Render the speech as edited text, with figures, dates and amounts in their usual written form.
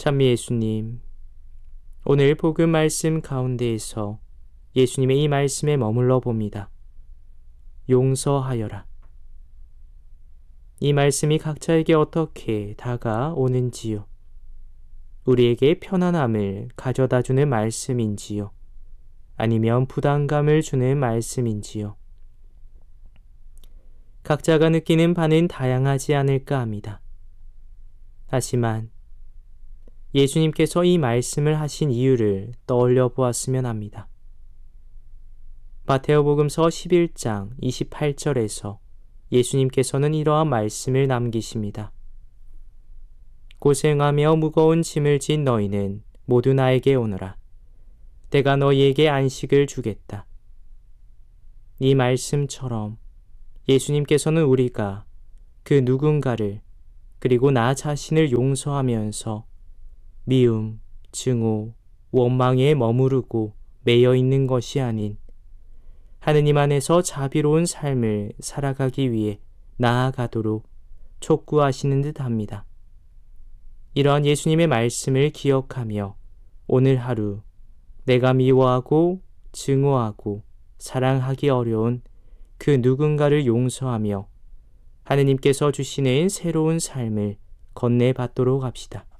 찬미 예수님, 오늘 복음 말씀 가운데에서 예수님의 이 말씀에 머물러 봅니다. 용서하여라. 이 말씀이 각자에게 어떻게 다가오는지요? 우리에게 편안함을 가져다주는 말씀인지요? 아니면 부담감을 주는 말씀인지요? 각자가 느끼는 바는 다양하지 않을까 합니다. 하지만 예수님께서 이 말씀을 하신 이유를 떠올려 보았으면 합니다. 마테오복음서 11장 28절에서 예수님께서는 이러한 말씀을 남기십니다. 고생하며 무거운 짐을 진 너희는 모두 나에게 오너라. 내가 너희에게 안식을 주겠다. 이 말씀처럼 예수님께서는 우리가 그 누군가를 그리고 나 자신을 용서하면서 미움, 증오, 원망에 머무르고 매여 있는 것이 아닌 하느님 안에서 자비로운 삶을 살아가기 위해 나아가도록 촉구하시는 듯 합니다. 이러한 예수님의 말씀을 기억하며 오늘 하루 내가 미워하고 증오하고 사랑하기 어려운 그 누군가를 용서하며 하느님께서 주시는 새로운 삶을 건네받도록 합시다.